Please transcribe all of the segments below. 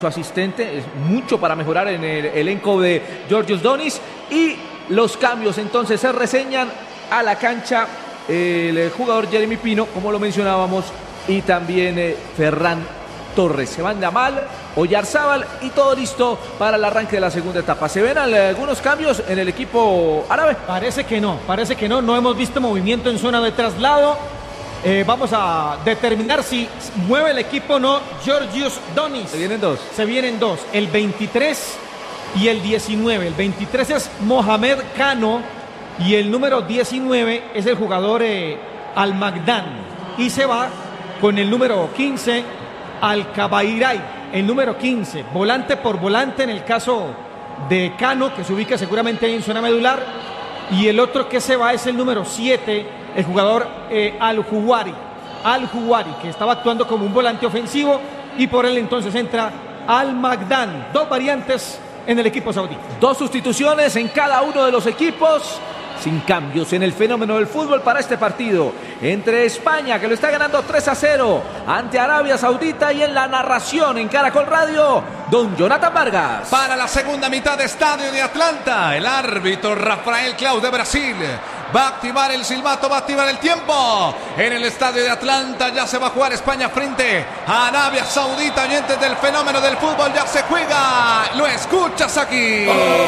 su asistente, es mucho para mejorar en el elenco de Georgios Donis. Y los cambios entonces se reseñan a la cancha el jugador Jeremy Pino, como lo mencionábamos, y también Ferran Torres. Se van Yamal, Oyarzábal y todo listo para el arranque de la segunda etapa. ¿Se ven algunos cambios en el equipo árabe? Parece que no, no hemos visto movimiento en zona de traslado. Vamos a determinar si mueve el equipo o no Georgios Donis. Se vienen dos. El 23 y el 19. El 23 es Mohamed Cano y el número 19 es el jugador Al-Magdan. Y se va con el número 15 Al-Kabairay. El número 15, volante por volante en el caso de Cano, que se ubica seguramente en zona medular. Y el otro que se va es el número 7, el jugador Al-Juwari, que estaba actuando como un volante ofensivo, y por él entonces entra Al-Magdan. Dos variantes en el equipo saudí. Dos sustituciones en cada uno de los equipos, sin cambios en el fenómeno del fútbol para este partido entre España, que lo está ganando 3-0 ante Arabia Saudita, y en la narración en Caracol Radio, don Jonathan Vargas. Para la segunda mitad de Estadio de Atlanta, el árbitro Rafael Claus de Brasil va a activar el silbato, va a activar el tiempo. En el Estadio de Atlanta ya se va a jugar España frente a Arabia Saudita. Oyentes del fenómeno del fútbol, ya se juega. Lo escuchas aquí.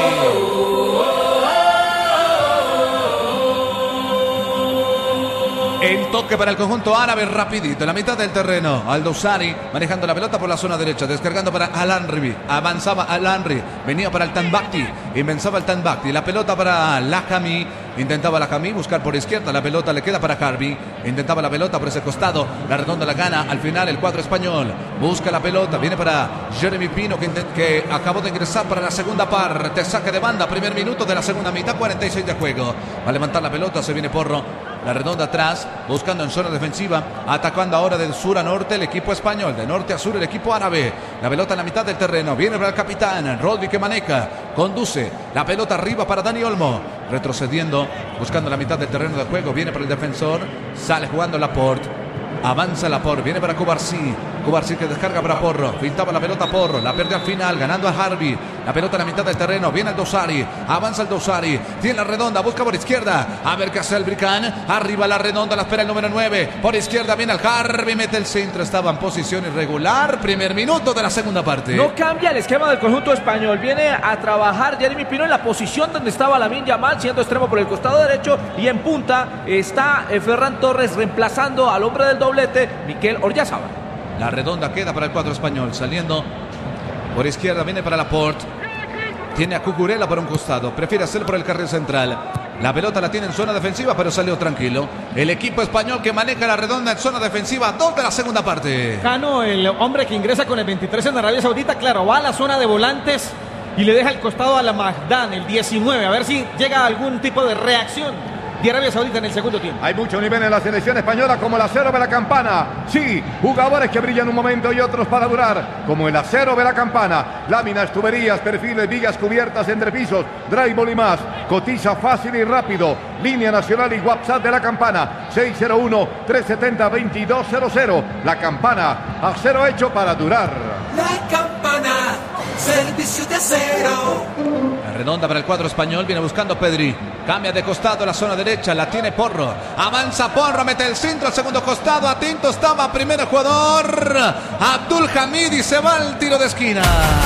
El toque para el conjunto árabe rapidito, en la mitad del terreno. Al-Dawsari manejando la pelota por la zona derecha, descargando para Al-Anri. Avanzaba Al-Anri, venía para el Tanbakti, invenzaba el Tanbakti. La pelota para Lahami, intentaba Lahami buscar por izquierda. La pelota le queda para Harbi, intentaba la pelota por ese costado. La redonda la gana al final el cuadro español. Busca la pelota, viene para Jeremy Pino, que acabó de ingresar para la segunda parte. Saque de banda, primer minuto de la segunda mitad, 46 de juego. Va a levantar la pelota, se viene Porro. La redonda atrás, buscando en zona defensiva, atacando ahora de sur a norte el equipo español, de norte a sur el equipo árabe. La pelota en la mitad del terreno, viene para el capitán, Rodri, que maneja, conduce, la pelota arriba para Dani Olmo, retrocediendo, buscando la mitad del terreno de juego, viene para el defensor, sale jugando Laporte, avanza Laporte, viene para Cubarsí que descarga para Porro, pintaba la pelota Porro, la pierde al final, ganando a Harbi, la pelota en la mitad del terreno, viene el Dawsari, avanza el Dawsari, tiene la redonda, busca por izquierda, a ver qué hace el Bricán, arriba la redonda, la espera el número 9, por izquierda viene el Harbi, mete el centro, estaba en posición irregular, primer minuto de la segunda parte. No cambia el esquema del conjunto español, viene a trabajar Jeremy Pino en la posición donde estaba Lamine Yamal, siendo extremo por el costado derecho, y en punta está Ferran Torres reemplazando al hombre del doblete, Mikel Oyarzábal. La redonda queda para el cuadro español, saliendo por izquierda, viene para Laporte. Tiene a Cucurella por un costado, prefiere hacer por el carril central. La pelota la tiene en zona defensiva, pero salió tranquilo. El equipo español que maneja la redonda en zona defensiva, 2 de la segunda parte. Cano, el hombre que ingresa con el 23 en Arabia Saudita, claro, va a la zona de volantes y le deja el costado a la Magdan, el 19, a ver si llega algún tipo de reacción de Arabia Saudita en el segundo tiempo. Hay mucho nivel en la selección española, como el acero de la campana. Sí, jugadores que brillan un momento y otros para durar, como el acero de la campana. Láminas, tuberías, perfiles, vigas cubiertas, entrepisos, drywall y más. Cotiza fácil y rápido. Línea nacional y WhatsApp de la campana, 601-370-2200. La campana, acero hecho para durar. La campana, servicio de acero. La redonda para el cuadro español, viene buscando Pedri. Cambia de costado a la zona derecha, la tiene Porro. Avanza Porro, mete el centro al segundo costado. Atento estaba primer jugador, Abdul Hamid, y se va al tiro de esquina.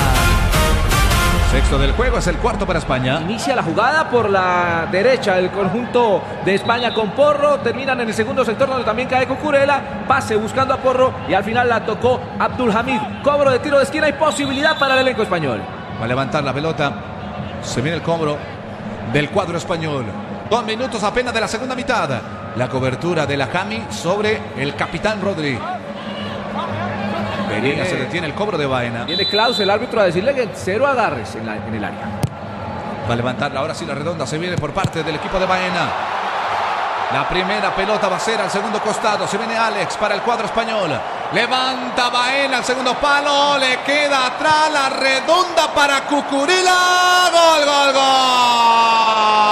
Sexto del juego, es el cuarto para España. Inicia la jugada por la derecha el conjunto de España con Porro. Terminan en el segundo sector donde también cae Cucurella. Pase buscando a Porro y al final la tocó Abdul Hamid. Cobro de tiro de esquina y posibilidad para el elenco español. Va a levantar la pelota. Se viene el cobro del cuadro español. 2 minutos apenas de la segunda mitad. La cobertura de Lahami sobre el capitán Rodri. Se detiene el cobro de Baena. Viene Klaus, el árbitro, a decirle que 0 agarres en el área. Va a levantarla ahora sí la redonda. Se viene por parte del equipo de Baena. La primera pelota va a ser al segundo costado. Se viene Alex para el cuadro español. Levanta Baena al segundo palo. Le queda atrás la redonda para Cucurella. Gol, gol, gol.